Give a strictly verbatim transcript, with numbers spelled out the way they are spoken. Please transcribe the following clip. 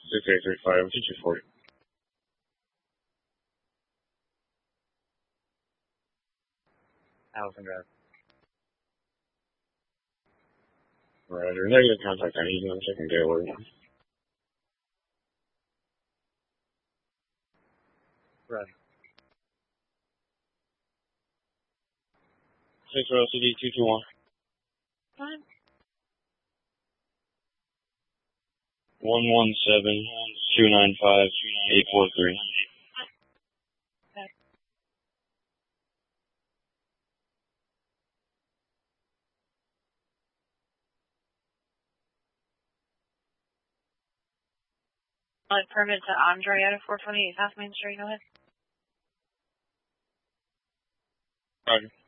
six eight three five, two two four zero. Allison Drive. Roger. Negative contact on Eaton. I'm checking Gaylord now. Roger. six zero C D two two one. Fine. one one seven, two nine five, eight four three. Like permit to Andre out of four twenty-eight South Main Street, go ahead. Roger.